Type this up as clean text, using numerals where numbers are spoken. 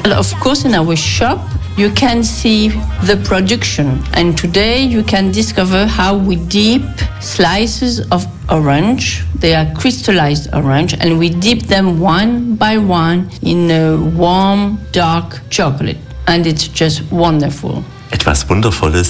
Well, of course, in our shop, you can see the production. And today you can discover how we dip slices of orange. They are crystallized orange, and we dip them one by one in a warm, dark chocolate. And it's just wonderful. Etwas Wundervolles